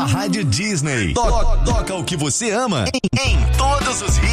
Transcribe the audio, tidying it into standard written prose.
Rádio Disney. Toca o que você ama em todos os hits.